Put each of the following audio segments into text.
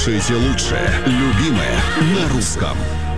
Слушайте лучшее, любимое на русском.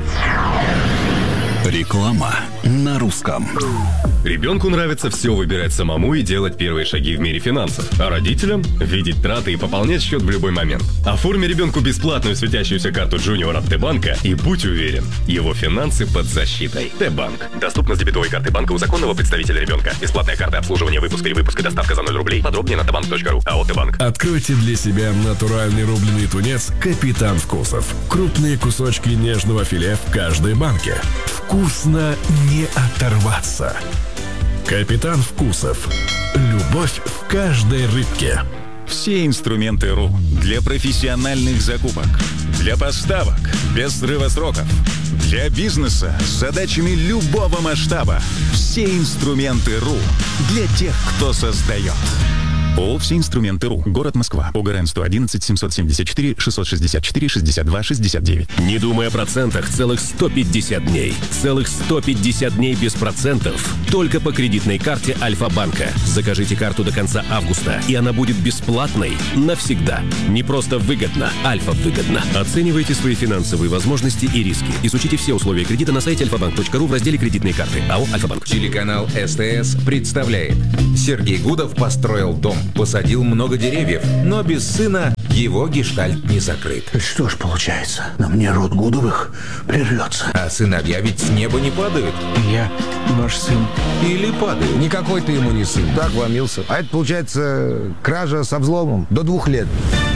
Реклама на русском. Ребенку нравится все выбирать самому и делать первые шаги в мире финансов, а родителям – видеть траты и пополнять счет в любой момент. Оформи ребенку бесплатную светящуюся карту Junior от Т-банка и будь уверен, его финансы под защитой. Т-банк. Доступно с дебетовой карты банка у законного представителя ребенка. Бесплатная карта обслуживания, выпуск и выпуска, доставка за 0 рублей. Подробнее на tbank.ru. АО Т-банк. Откройте для себя натуральный рубленый тунец «Капитан Вкусов». Крупные кусочки нежного филе в каждой банке. Вкусно не оторваться. Капитан Вкусов. Любовь в каждой рыбке. Все инструменты РУ для профессиональных закупок, для поставок без срыва сроков, для бизнеса с задачами любого масштаба. Все инструменты РУ для тех, кто создает. ООО «Все инструменты РУ». Город Москва. ОГРН 111 774 664 62 69. Не думай о процентах целых 150 дней. Целых 150 дней без процентов. Только по кредитной карте Альфа-банка. Закажите карту до конца августа, и она будет бесплатной навсегда. Не просто выгодно, Альфа-выгодно. Оценивайте свои финансовые возможности и риски. Изучите все условия кредита на сайте alfabank.ru в разделе «Кредитные карты». АО «Альфа-банк». Телеканал СТС представляет. Сергей Гудов построил дом, посадил много деревьев, но без сына его гештальт не закрыт. Что ж получается, на мне род Гудовых прервется. А сыновья ведь с неба не падают. Я ваш сын. Или падают. Никакой ты ему не сын. Так вломился. А это получается кража со взломом до 2 лет.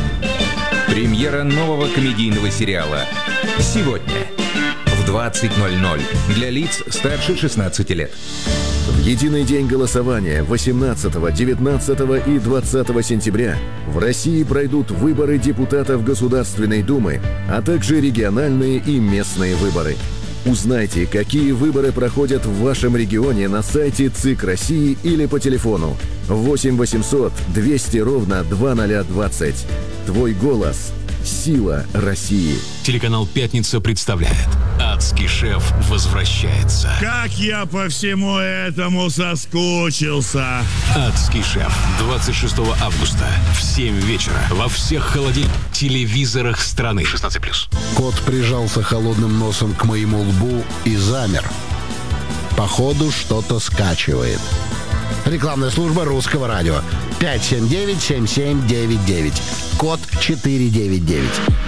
Премьера нового комедийного сериала. Сегодня в 20:00 для лиц старше 16 лет. В единый день голосования 18, 19 и 20 сентября в России пройдут выборы депутатов Государственной Думы, а также региональные и местные выборы. Узнайте, какие выборы проходят в вашем регионе на сайте ЦИК России или по телефону 8 800 200 ровно 2020. Твой голос – сила России. Телеканал «Пятница» представляет: «Адский шеф» возвращается. Как я по всему этому соскучился. «Адский шеф» 26 августа в 7 вечера во всех телевизорах страны. 16+. Кот прижался холодным носом к моему лбу и замер. Походу, что-то скачивает. Рекламная служба Русского радио. 579-7799. Код 499.